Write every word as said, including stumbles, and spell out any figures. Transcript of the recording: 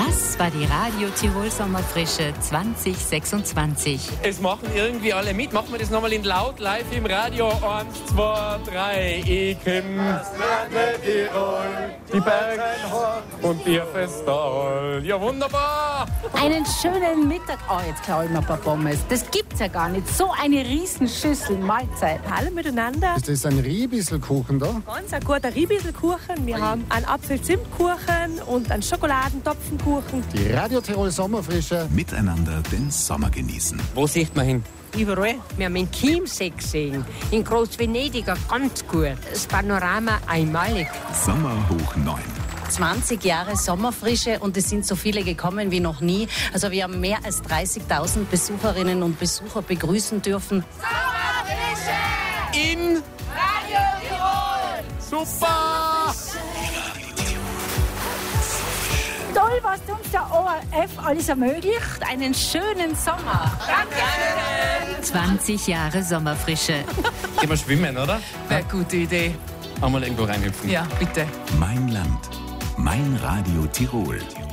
Das war die Radio Tirol Sommerfrische zwanzig sechsundzwanzig. Es machen irgendwie alle mit. Machen wir das nochmal in laut, live im Radio. Eins, zwei, drei. Ich kenn das Land Tirol, die Berge und die Festal. Ja, wunderbar. Einen schönen Mittag. Oh, jetzt klaue ich mir ein paar Pommes. Das gibt's ja gar nicht. So eine Riesenschüssel Mahlzeit. Hallo miteinander. Ist das ein Riebisselkuchen da? Ganz ein guter Riebisselkuchen. Wir haben einen Apfel-Zimt-Kuchen und einen Schokoladentopfenkuchen. Die Radio Tirol Sommerfrische. Miteinander den Sommer genießen. Wo sieht man hin? Überall. Wir haben in Chiemsee gesehen, in Groß-Venedig ganz gut. Das Panorama einmalig. Sommer hoch neun. zwanzig Jahre Sommerfrische und es sind so viele gekommen wie noch nie. Also wir haben mehr als dreißigtausend Besucherinnen und Besucher begrüßen dürfen. In Radio Tirol. Super! Toll, was uns der O R F alles ermöglicht. Einen schönen Sommer. Danke. zwanzig Jahre Sommerfrische. Gehen wir schwimmen, oder? Wäre eine gute Idee. Einmal irgendwo reinhüpfen. Ja, bitte. Mein Land. Mein Radio Tirol.